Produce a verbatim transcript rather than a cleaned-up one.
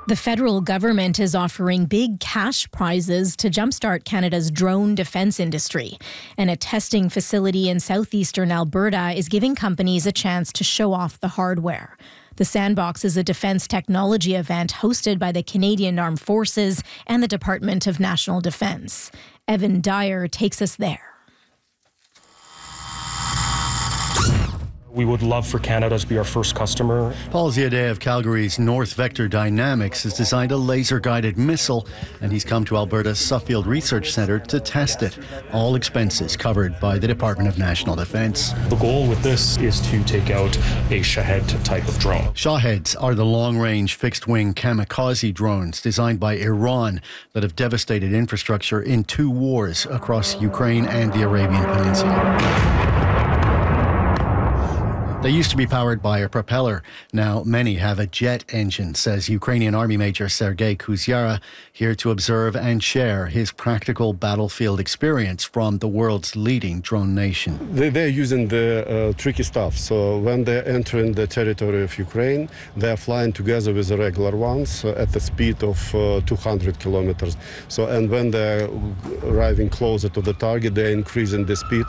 The federal government is offering big cash prizes to jumpstart Canada's drone defence industry. And a testing facility in southeastern Alberta is giving companies a chance to show off the hardware. The Sandbox is a defence technology event hosted by the Canadian Armed Forces and the Department of National Defence. Evan Dyer takes us there. We would love for Canada to be our first customer. Paul Ziadeh of Calgary's North Vector Dynamics has designed a laser-guided missile, and he's come to Alberta's Suffield Research Centre to test it. All expenses covered by the Department of National Defence. The goal with this is to take out a Shahed type of drone. Shaheds are the long-range fixed-wing kamikaze drones designed by Iran that have devastated infrastructure in two wars across Ukraine and the Arabian Peninsula. They used to be powered by a propeller. Now many have a jet engine, says Ukrainian Army Major Sergei Kuzyara, here to observe and share his practical battlefield experience from the world's leading drone nation. They, they're using the uh, tricky stuff. So when they're entering the territory of Ukraine, they're flying together with the regular ones uh, at the speed of uh, two hundred kilometers. So, and when they're arriving closer to the target, they're increasing the speed